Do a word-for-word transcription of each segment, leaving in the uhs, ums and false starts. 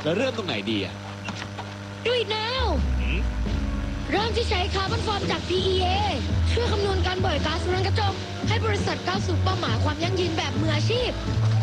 แล้วเริ่มตรงไหนดีอ่ะดูอีกแนวเริ่มที่ใช้คาร์บอนฟอร์มจาก พี อี เอ ช่วยคำนวณการปล่อยก๊าซเรือนกระจกให้บริษัทก้าวสู่เป้าหมายความยั่งยืนแบบมืออาชีพ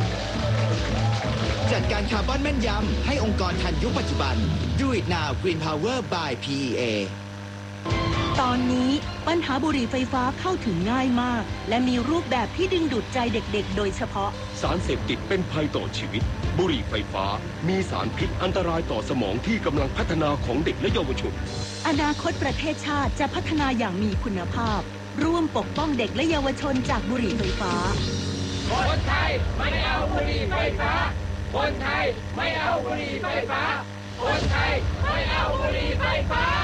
จัดการคาร์บอนแม่นยำให้องค์กรทันยุคปัจจุบัน Do it now Green Power by พี อี เอตอนนี้ปัญหาบุหรี่ไฟฟ้าเข้าถึงง่ายมากและมีรูปแบบที่ดึงดูดใจเด็กๆโดยเฉพาะสารเสพติดเป็นภัยต่อชีวิตบุหรี่ไฟฟ้ามีสารพิษอันตรายต่อสมองที่กำลังพัฒนาของเด็กและเยาวชนอนาคตประเทศชาติจะพัฒนาอย่างมีคุณภาพร่วมปกป้องเด็กและเยาวชนจากบุหรี่ไฟฟ้าคนไทยไม่เอาบุหรี่ไฟฟ้าคนไทยไม่เอาบุหรี่ไฟฟ้าคนไทยไม่เอาบุหรี่ไฟฟ้า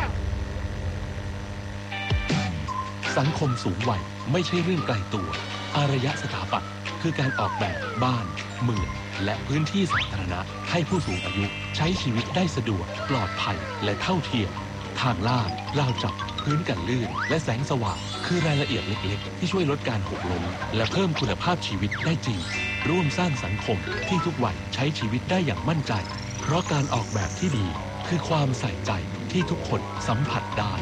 สังคมสูงวัยไม่ใช่เรื่องไกลตัวอารยสถาปัตย์คือการออกแบบบ้านเมืองและพื้นที่สาธารณะให้ผู้สูงอายุใช้ชีวิตได้สะดวกปลอดภัยและเท่าเทียมทางลาดราวจับพื้นกันลื่นและแสงสว่างคือรายละเอียดเล็กๆที่ช่วยลดการหกล้มและเพิ่มคุณภาพชีวิตได้จริงร่วมสร้างสังคมที่ทุกวัยใช้ชีวิตได้อย่างมั่นใจเพราะการออกแบบที่ดีคือความใส่ใจที่ทุกคนสัมผัสได้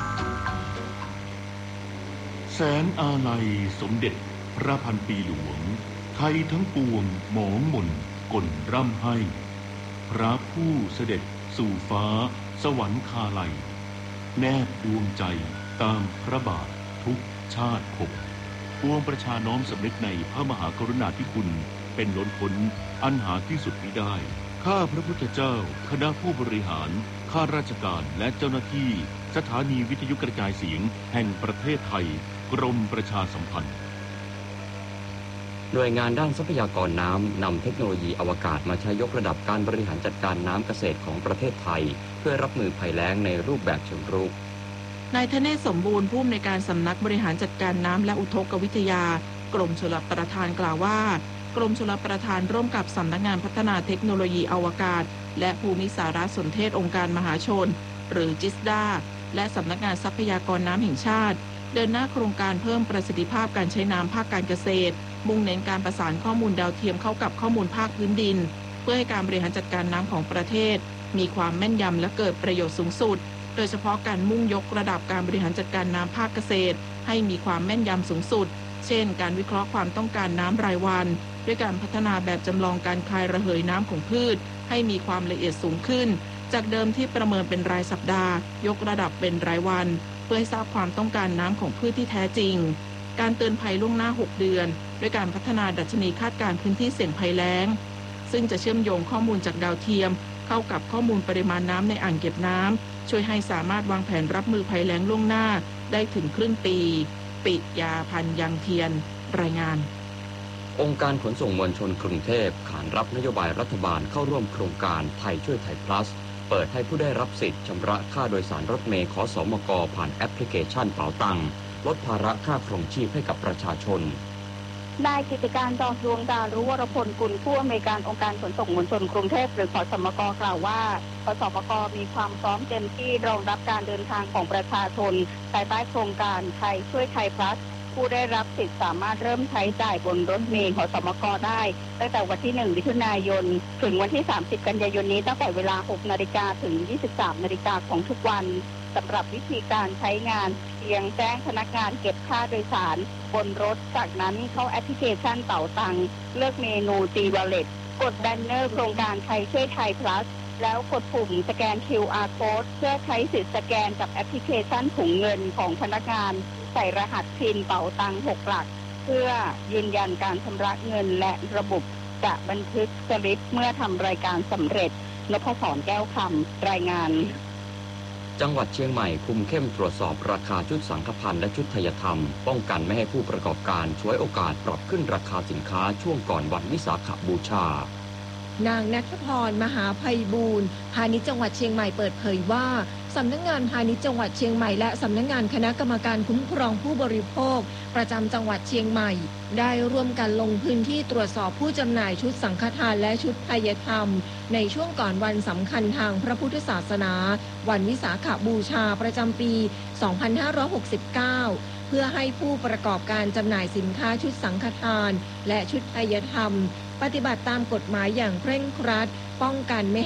แสนอาลัยสมเด็จพระพันปีหลวงไทยทั้งปวงหมองมนกลร่ำให้พระผู้เสด็จสู่ฟ้าสวรรคาลัยแนบดวงใจตามพระบาททุกชาติภพปวงประชาน้อมสำนึกในพระมหากรุณาธิคุณเป็นล้นพ้นอันหาที่สุดมิได้ข้าพระพุทธเจ้าคณะผู้บริหารข้าราชการและเจ้าหน้าที่สถานีวิทยุกระจายเสียงแห่งประเทศไทยกรมประชาสัมพันธ์หน่วยงานด้านทรัพยากรน้ำนำเทคโนโลยีอวกาศมาใช้ยกระดับการบริหารจัดการน้ำเกษตรของประเทศไทยเพื่อรับมือภัยแล้งในรูปแบบเชิงรุกนายธเนศสมบูรณ์ผู้อำนวยการสำนักบริหารจัดการน้ำและอุทกวิทยากรมชลประทานกล่าวว่ากรมชลประทานร่วมกับสำนักงานพัฒนาเทคโนโลยีอวกาศและภูมิสารสนเทศองค์การมหาชนหรือจิสดาและสำนักงานทรัพยากรน้ำแห่งชาติเดินหน้าโครงการเพิ่มประสิทธิภาพการใช้น้ำภาคการเกษตรมุ่งเน้นการประสานข้อมูลดาวเทียมเข้ากับข้อมูลภาคพื้นดินเพื่อให้การบริหารจัดการน้ำของประเทศมีความแม่นยำและเกิดประโยชน์สูงสุดโดยเฉพาะการมุ่งยกระดับการบริหารจัดการน้ำภาคเกษตรให้มีความแม่นยำสูงสุดเช่นการวิเคราะห์ความต้องการน้ำรายวันด้วยการพัฒนาแบบจำลองการคายระเหยน้ำของพืชให้มีความละเอียดสูงขึ้นจากเดิมที่ประเมินเป็นรายสัปดาห์ยกระดับเป็นรายวันเพื่อให้ทราบความต้องการน้ำของพืชที่แท้จริงการเตือนภัยล่วงหน้าหกเดือนด้วยการพัฒนาดัชนีคาดการณ์พื้นที่เสี่ยงภัยแล้งซึ่งจะเชื่อมโยงข้อมูลจากดาวเทียมเข้ากับข้อมูลปริมาณน้ำในอ่างเก็บน้ำช่วยให้สามารถวางแผนรับมือภัยแล้งล่วงหน้าได้ถึงครึ่งปีปิยาพันธ์ยังเทียนรายงานองค์การขนส่งมวลชนกรุงเทพขานรับนโยบายรัฐบาลเข้าร่วมโครงการไทยช่วยไทย plus เปิดให้ผู้ได้รับสิทธิ์ชำระค่าโดยสารรถเมล์ขสมกผ่านแอปพลิเคชันเป๋าตังค์ลดภาระค่าครองชีพให้กับประชาชนนายกิจการจอมดวงดารุวรพลกุลผู้อำนวยการองค์การขนส่งมวลชนกรุงเทพหรือขสมกกล่าวว่าขสมกมีความพร้อมเต็มที่รองรับการเดินทางของประชาชนภายใต้โครงการไทยช่วยไทย plus ผู้ได้รับสิทธิ์สามารถเริ่มใช้จ่ายบนรถเมล์ขสมกได้ตั้งแต่วันที่หนึ่งมิถุนายนถึงวันที่สามสิบกันยายนนี้ตั้งแต่เวลาหกนาฬิกาถึงยี่สิบสามนาฬิกาของทุกวันสำหรับวิธีการใช้งานเพียงแจ้งพนักงานเก็บค่าโดยสารบนรถจากนั้นเข้าแอปพลิเคชันเป๋าตังค์เลือกเมนูตีวอลเล็ตกดแบนเนอร์โครงการไทยช่วยไทย plus แล้วกดปุ่มสแกน คิว อาร์ code เพื่อใช้สิทธิ์สแกนกับแอปพลิเคชันถุงเงินของพนักงานใส่รหัสพินเป๋าตังค์หกหลักเพื่อยืนยันการชำระเงินและระบบจะบันทึกสลิปเมื่อทำรายการสำเร็จนพศรแก้วคำรายงานจังหวัดเชียงใหม่คุมเข้มตรวจสอบราคาชุดสังฆพันธ์และชุดไทยธรรมป้องกันไม่ให้ผู้ประกอบการฉวยโอกาสปรับขึ้นราคาสินค้าช่วงก่อนวันวิสาขบูชานางณัฐพรมหาไพบูลย์พาณิชย์จังหวัดเชียงใหม่เปิดเผยว่าสำนักงานพาณิชย์จังหวัดเชียงใหม่และสำนักงานคณะกรรมการคุ้มครองผู้บริโภคประจำจังหวัดเชียงใหม่ได้ร่วมกันลงพื้นที่ตรวจสอบผู้จำหน่ายชุดสังฆทานและชุดไทยธรรมในช่วงก่อนวันสำคัญทางพระพุทธศาสนาวันวิสาขบูชาประจำปี สองพันห้าร้อยหกสิบเก้า เพื่อให้ผู้ประกอบการจำหน่ายสินค้าชุดสังฆทานและชุดไทยธรรมปฏิบัติตามกฎหมายอย่างเคร่งครัดป้องกันไม่